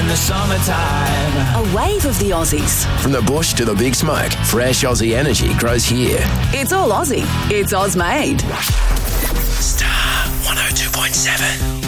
in the summertime. A wave of the Aussies. From the bush to the big smoke, fresh Aussie energy grows here. It's all Aussie. It's Oz made. Star 102.7.